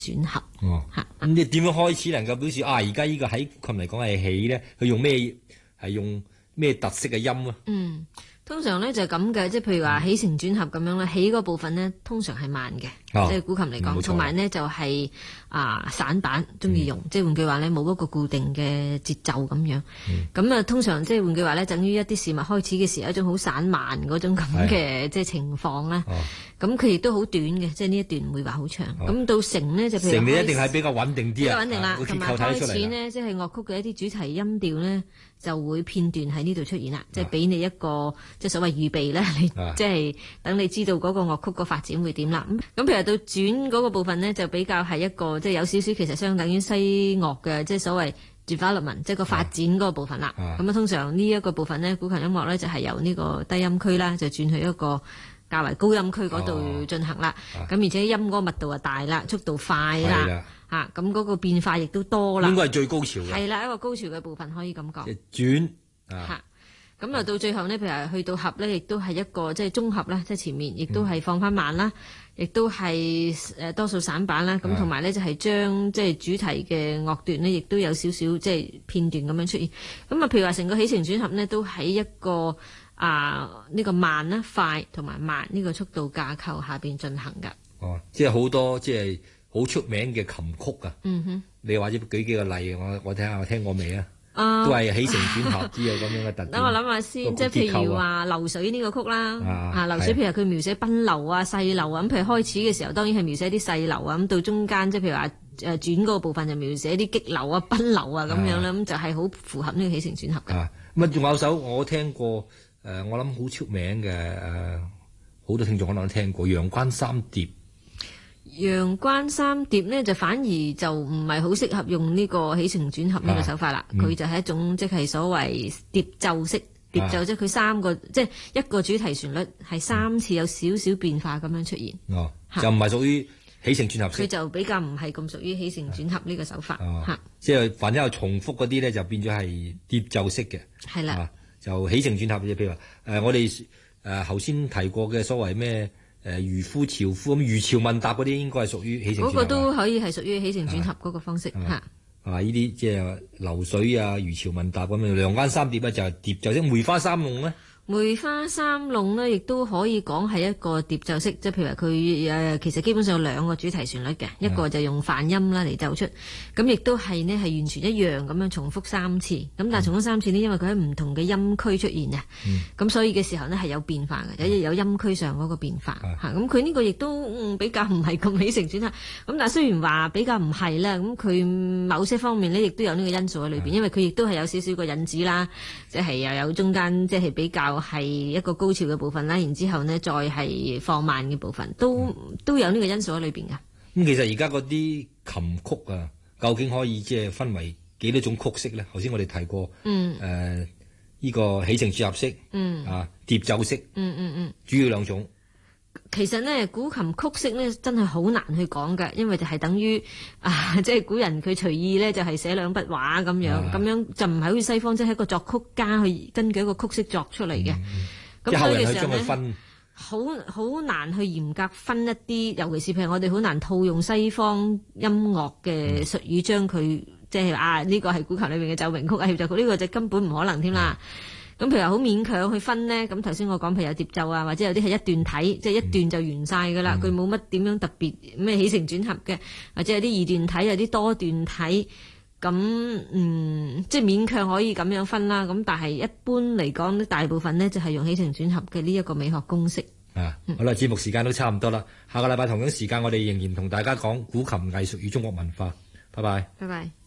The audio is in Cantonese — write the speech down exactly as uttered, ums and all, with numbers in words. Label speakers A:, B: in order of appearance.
A: 轉合。
B: 哦，嚇咁你點樣開始能夠表示啊？而家呢個喺琴嚟講係起咧，佢用咩係用咩特色嘅音啊？
A: 嗯。通常咧就係咁嘅，即係譬如話起承轉合咁樣啦，起嗰部分咧通常係慢嘅，
B: 哦、
A: 即係古琴嚟講，同埋呢就係、是、啊散板中意用，嗯、即係換句話咧冇嗰個固定嘅節奏咁樣。咁、嗯、啊通常即係換句話咧，等於一啲事物開始嘅時候一種好散漫嗰種咁嘅即係情況啦。咁佢亦都好短嘅，即係呢一段唔會話好長。咁、哦、到成呢，就譬如
B: 成你一定係比較穩定啲啊，
A: 穩定啦，同埋開始呢，即係樂曲嘅一啲主題音調呢，就會片段喺呢度出現啦，啊、即係俾你一個即係所謂預備咧，你、啊、即係等你知道嗰個樂曲個發展會點啦。咁咁譬如到轉嗰個部分呢，就比較係一個即係有少少其實相等於西樂嘅，即係所謂 development， 即係個發展嗰個部分啦。咁啊，啊通常呢一個部分呢，古琴音樂呢，就係由呢個低音區啦，就轉去一個較為高音區嗰度進行啦，咁、哦、而且音嗰個密度啊大啦，速度快啦，嚇咁嗰個變化亦都多啦。
B: 應該係最高潮嘅。係
A: 啦，一個高潮嘅部分可以咁講。
B: 轉
A: 嚇，咁啊到最後呢，譬如去到合咧，亦都係一個即係中合啦，即係前面亦都係放翻慢啦，亦、嗯、都係誒多數散板啦，咁同埋咧就係將即係主題嘅樂段呢，亦都有少少即係片段咁樣出現。咁啊，譬如話成個起承轉合呢，都喺一個啊！呢、這個慢啦、快同埋慢呢個速度架構下邊進行㗎。
B: 哦，即係好多即係好出名嘅琴曲啊。嗯哼，你或者舉幾個例，我我睇下我聽過未啊？啊，都係起承轉合之有咁樣嘅特點。等我諗下先，即係譬如話流水呢個曲啦。啊，啊流水譬如佢描寫奔流啊、細流啊，咁譬如開始嘅時候當然係描寫啲細流啊，咁到中間即係譬如話誒轉嗰個部分就描寫啲激流啊、奔流啊咁樣啦，咁就係好符合呢個起承轉合嘅。啊， 咁啊仲有首我聽過。誒、呃，我諗好出名嘅誒，好、呃、多聽眾可能都聽過《陽關三疊》。
A: 陽關三疊呢，就反而就唔係好適合用呢個起承轉合呢個手法啦。佢、啊嗯、就係一種即係所謂疊奏式疊奏，即係佢三個即係一個主題旋律係三次有少少變化咁樣出現。哦，
B: 就唔係屬於起承轉合式。
A: 佢就比較唔係咁屬於起承轉合呢個手法。嚇、啊，
B: 即係凡係有重複嗰啲咧，就變咗係疊奏式嘅。係啦。就起承轉合嘅，譬如話誒、呃，我哋誒頭先提過嘅所謂咩誒漁夫樵夫咁漁樵問答嗰啲，應該係屬於起承轉合。嗰、那個都可以係屬於起承轉合嗰個方式嚇。啊，呢啲即係流水啊、漁樵問答咁樣。陽關三疊咧就係疊奏式，梅花三弄咧。梅花三弄呢，亦都可以講係一個疊奏式，即係譬如話佢誒，其實基本上有兩個主題旋律嘅，一個就用泛音啦嚟奏出，咁亦都係呢係完全一樣咁樣重複三次，咁但係重複三次呢，因為佢喺唔同嘅音區出現啊，咁、嗯、所以嘅時候呢係有變化嘅，有有音區上嗰個變化嚇，咁佢呢個亦都比較唔係咁起承轉合，咁但係雖然話比較唔係啦，咁佢某些方面呢亦都有呢個因素喺裏邊，因為佢亦都係有少少個引子啦，即係又有中間即係比較。係一個高潮嘅部分啦，然之後呢再係放慢嘅部分，都、嗯、都有呢個因素喺裏邊噶。咁其實而家嗰啲琴曲啊，究竟可以即係分為幾多種曲式咧？頭先我哋提過，嗯，誒、呃，呢、這個起承轉合式，嗯，啊，疊奏式，嗯嗯嗯，主要兩種。
A: 其實呢，古琴曲式呢真係好難去講㗎，因為就係等於啊，即係古人佢隨意呢就係寫兩筆畫咁樣，咁、啊、樣就唔係好似西方即係、就是、一個作曲家去根據一個曲式作出嚟嘅。咁、嗯、所以嘅時候呢，好好難去嚴格分一啲，尤其是譬如我哋好難套用西方音樂嘅術語，將佢即係啊呢、這個係古琴裏面嘅奏鳴曲啊協奏曲，呢、這個就根本唔可能添啦。咁譬如話好勉強去分呢，咁頭先我講譬如有疊奏啊，或者有啲係一段睇，即、就、係、是、一段就完晒噶啦，佢冇乜點樣特別咩起承轉合嘅，或者有啲二段睇，有啲多段睇，咁嗯即係勉強可以咁樣分啦。咁但係一般嚟講，大部分呢就係用起承轉合嘅呢一個美學公式。啊，嗯、好啦，節目時間都差唔多啦，下個禮拜同樣時間我哋仍然同大家講古琴藝術與中國文化。拜拜。拜拜。